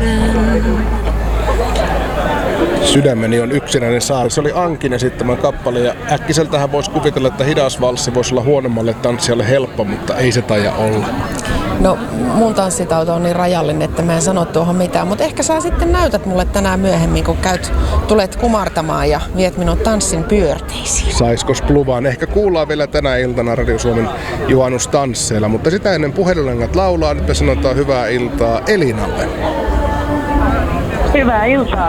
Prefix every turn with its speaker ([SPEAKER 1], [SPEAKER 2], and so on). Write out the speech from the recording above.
[SPEAKER 1] Sydämeni on yksinäinen saari. Se oli Ankin esittämä kappale ja äkkiseltähän voisi kuvitella, että hidas valssi voisi olla huonommalle tanssijalle helppo, mutta ei se taida olla.
[SPEAKER 2] No, mun tanssitauto on niin rajallinen, että mä en sano tuohon mitään, mutta ehkä sä sitten näytät mulle tänään myöhemmin, kun tulet kumartamaan ja viet minut tanssin pyörteisiin.
[SPEAKER 1] Saiskos pluvaan? Ehkä kuullaan vielä tänä iltana Radio Suomen juhannustansseilla, mutta sitä ennen puhelinlangat laulaa. Nyt me sanotaan hyvää iltaa Elinalle.
[SPEAKER 3] Hyvää iltaa.